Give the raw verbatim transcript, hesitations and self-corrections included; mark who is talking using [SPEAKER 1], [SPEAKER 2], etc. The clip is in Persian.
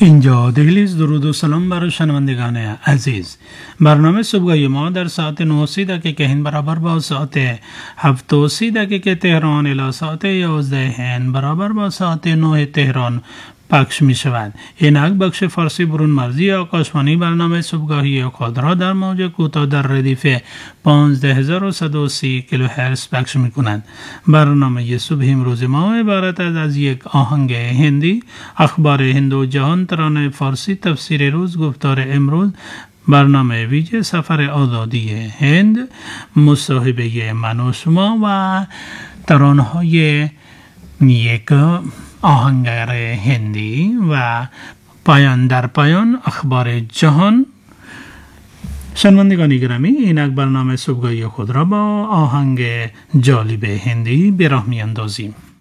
[SPEAKER 1] اینجا دهلیز. درود و سلام برای شنوندگان عزیز. برنامه صبحگاهی ما در ساعت نه و سی دقیقه هند برابر با ساعت هفت و سی دقیقه تهران الی ساعت یازده هند برابر با ساعت نه تهران پخش می شود. اینک بخش فارسی برون مرزی آکاشوانی برنامه صبحگاهی خود را در موج کوتاه در ردیف پانزده هزار و صد و سی کیلوهرتز پخش می کنند. برنامه صبح امروز ما عبارت است از یک آهنگ هندی، اخبار هند و جهان، ترانه فارسی، تفسیر روز، گفتار امروز، برنامه ویژه سفر آزادی هند، مصاحبه من و شما و ترانه‌های یک آهنگر هندی و پایان در پایان اخبار جهان. شنوندگان گرامی، اینک برنامه صبحگاهی خود را با آهنگ جالب هندی به راه می اندازیم.